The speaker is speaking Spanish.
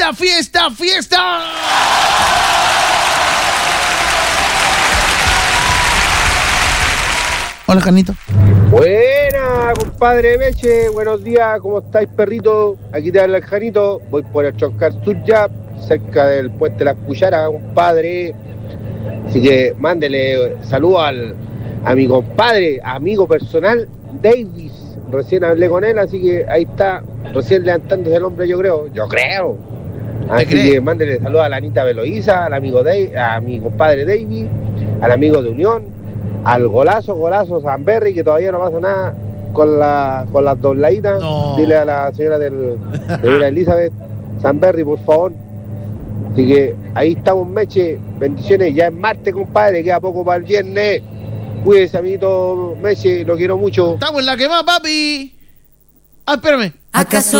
fiesta, fiesta, fiesta. Hola, Janito. Buena, compadre Meche, buenos días, ¿cómo estáis, perrito? Aquí te habla el Janito, voy por el Choscar Suya, cerca del puente Las Cucharas, compadre. Así que mándele saludos a mi compadre, amigo personal, Davis. Recién hablé con él, así que ahí está, recién levantándose el hombre, yo creo. Así que mándele saludos a la Anita Beloíza, al amigo a mi compadre Davis, al amigo de Unión, al golazo Sanberry, que todavía no pasa nada con las dobladitas. No. Dile a la señora señora Elizabeth Sanberry, por favor. Así que ahí estamos, Meche. Bendiciones, ya es martes, compadre, queda poco para el viernes. Cuídese, amiguito Meche, lo quiero mucho. Estamos en la que más, papi. Ah, espérame. ¿Acaso